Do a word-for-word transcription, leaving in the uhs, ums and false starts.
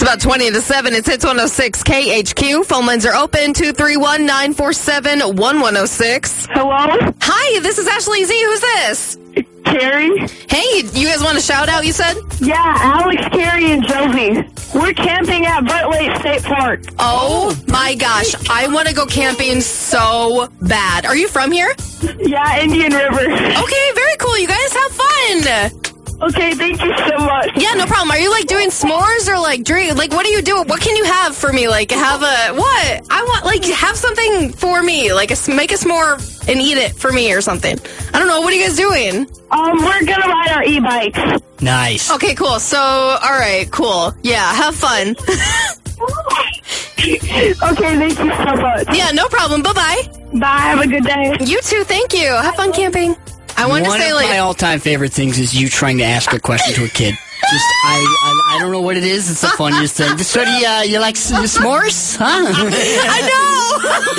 It's about twenty to seven. It's Hits one oh six K H Q. Phone lines are open. two three one, nine four seven, one one oh six. Hello? Hi, this is Ashley Z. Who's this? Carrie? Hey, you guys want a shout out, you said? Yeah, Alex, Carrie, and Josie. We're camping at Burt Lake State Park. Oh my gosh, I want to go camping so bad. Are you from here? Yeah, Indian River. Okay, very cool. You guys have fun. Okay, thank you so much. Yeah, no problem. Are you like doing s'mores or like drink? Like, what do you do? What can you have for me? Like, have a what? I want like have something for me. Like, a, make a s'more and eat it for me or something. I don't know. What are you guys doing? Um, we're gonna ride our e-bikes. Nice. Okay, cool. So, all right, cool. Yeah, have fun. Okay, thank you so much. Yeah, no problem. Bye bye. Bye, have a good day. You too. Thank you. Have fun camping. I wanted One to say of like my all-time favorite things is you trying to ask a question to a kid. Just, I, I, I don't know what it is. It's the funniest thing. So, do you, uh, you like s- s'mores? Huh? I know.